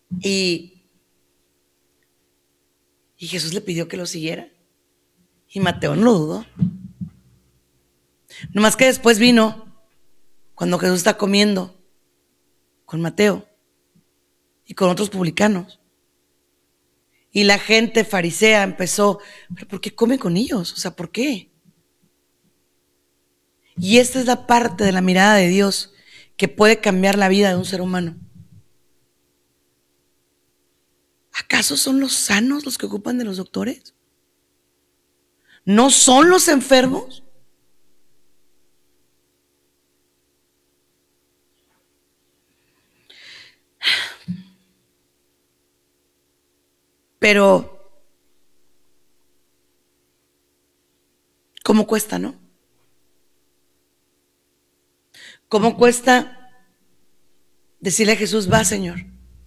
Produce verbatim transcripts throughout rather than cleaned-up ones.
Y, y Jesús le pidió que lo siguiera. Y Mateo no lo dudó. Nomás que después vino, cuando Jesús está comiendo con Mateo y con otros publicanos. Y la gente farisea empezó, ¿pero por qué come con ellos? O sea, ¿por qué? Y esta es la parte de la mirada de Dios que puede cambiar la vida de un ser humano. ¿Acaso son los sanos los que ocupan de los doctores? ¿No son los enfermos? Pero, ¿cómo cuesta, no? ¿Cómo cuesta decirle a Jesús, va, Señor?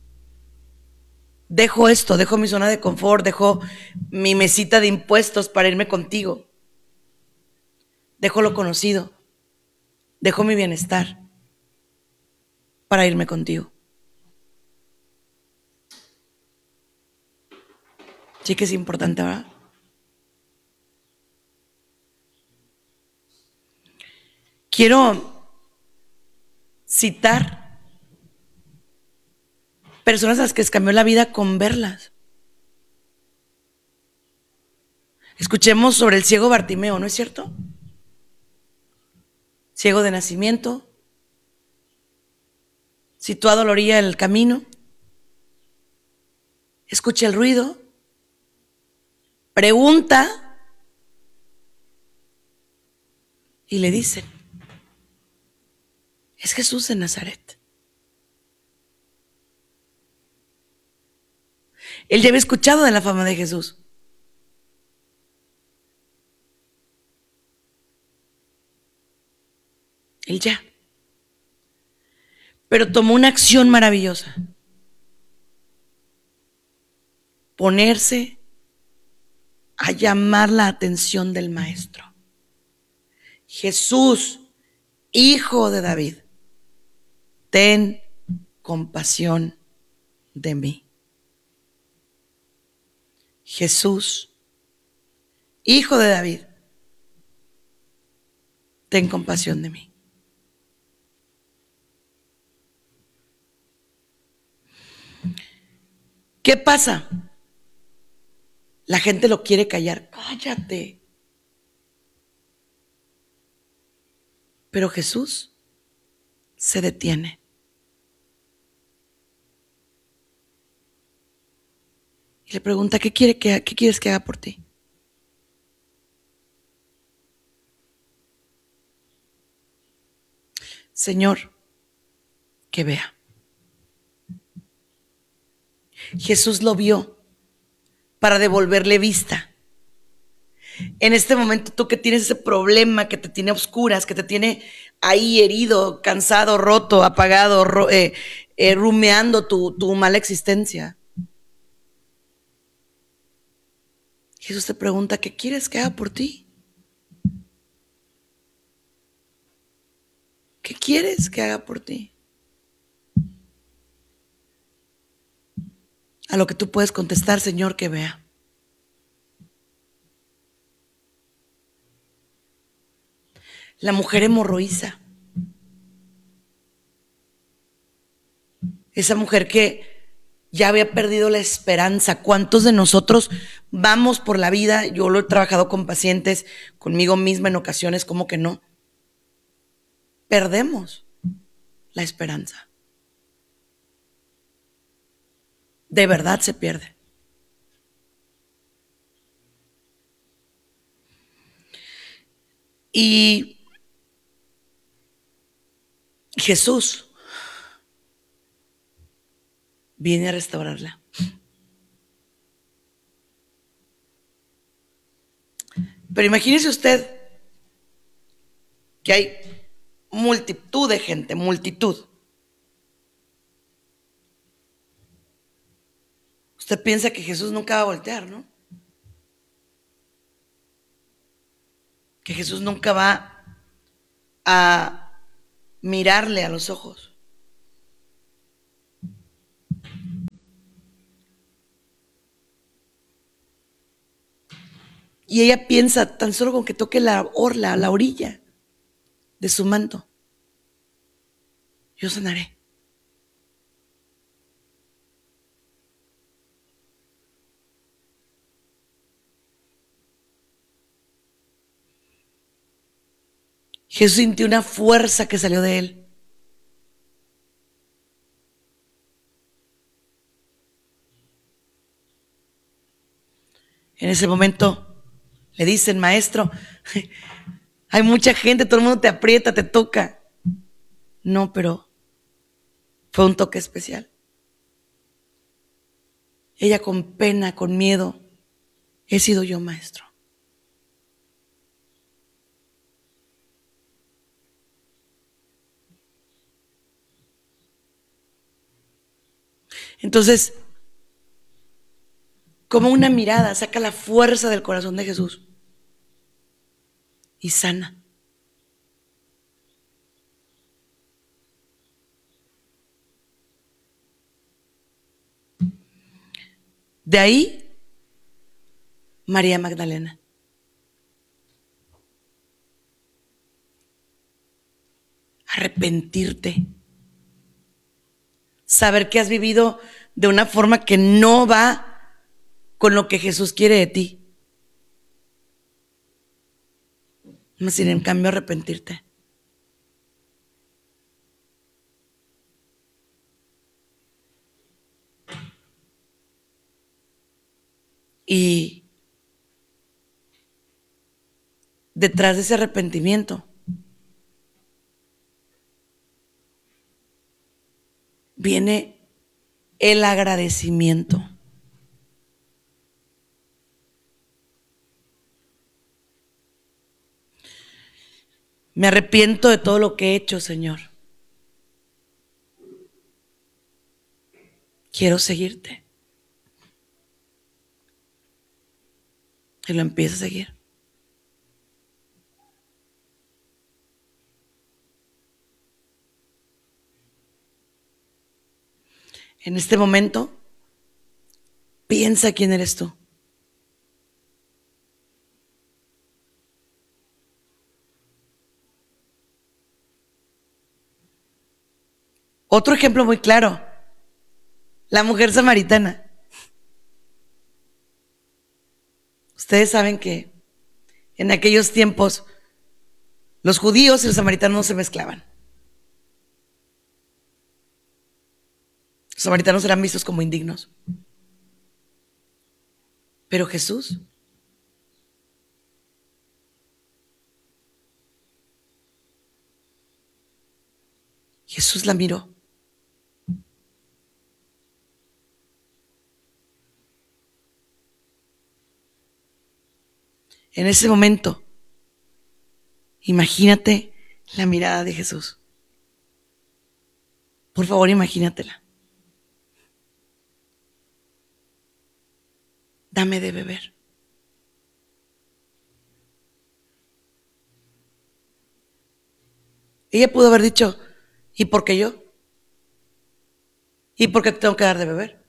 Dejo esto, dejo mi zona de confort, dejo mi mesita de impuestos para irme contigo. Dejo lo conocido, dejo mi bienestar para irme contigo. Sí que es importante, ¿verdad? Quiero citar personas a las que les cambió la vida con verlas. Escuchemos sobre el ciego Bartimeo, ¿no es cierto? Ciego de nacimiento, situado a la orilla del camino, escucha el ruido, pregunta y le dicen, es Jesús de Nazaret. Él ya había escuchado de la fama de Jesús. Él ya. Pero tomó una acción maravillosa. Ponerse a llamar la atención del maestro. Jesús, hijo de David, ten compasión de mí. Jesús, hijo de David, ten compasión de mí. ¿Qué pasa? La gente lo quiere callar. Cállate. Pero Jesús se detiene. Y le pregunta, ¿qué, quiere que, ¿qué quieres que haga por ti? Señor, que vea. Jesús lo vio para devolverle vista. En este momento tú que tienes ese problema que te tiene a oscuras, que te tiene ahí herido, cansado, roto, apagado, ro, eh, eh, rumeando tu, tu mala existencia. Jesús te pregunta, ¿qué quieres que haga por ti? ¿Qué quieres que haga por ti? A lo que tú puedes contestar, Señor, que vea. La mujer hemorroísa. Esa mujer que ya había perdido la esperanza. ¿Cuántos de nosotros vamos por la vida? Yo lo he trabajado con pacientes, conmigo misma en ocasiones, como que no. Perdemos la esperanza. De verdad se pierde. Y Jesús viene a restaurarla. Pero imagínese usted que hay multitud de gente, multitud. Usted piensa que Jesús nunca va a voltear, ¿no? Que Jesús nunca va a mirarle a los ojos. Y ella piensa, tan solo con que toque la orla, la orilla de su manto, yo sanaré. Jesús sintió una fuerza que salió de él. En ese momento le dicen, maestro, hay mucha gente, todo el mundo te aprieta, te toca. No, pero fue un toque especial. Ella con pena, con miedo, he sido yo, maestro. Entonces, como una mirada saca la fuerza del corazón de Jesús y sana. De ahí, María Magdalena. Arrepentirte. Saber que has vivido de una forma que no va con lo que Jesús quiere de ti. Sin en cambio arrepentirte. Y detrás de ese arrepentimiento viene el agradecimiento. Me arrepiento de todo lo que he hecho, Señor. Quiero seguirte. Y lo empieza a seguir. En este momento, piensa quién eres tú. Otro ejemplo muy claro, la mujer samaritana. Ustedes saben que en aquellos tiempos los judíos y los samaritanos no se mezclaban. Los samaritanos eran vistos como indignos. Pero Jesús Jesús la miró. En ese momento, imagínate la mirada de Jesús. Por favor, imagínatela. Dame de beber. Ella pudo haber dicho, ¿y por qué yo? ¿Y por qué te tengo que dar de beber?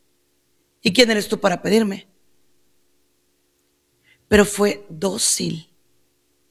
¿Y quién eres tú para pedirme? Pero fue dócil.